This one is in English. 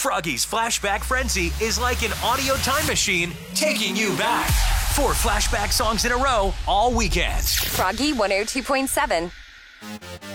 Froggy's Flashback Frenzy is like an audio time machine taking you back. 4 flashback songs in a row all weekend. Froggy 102.7.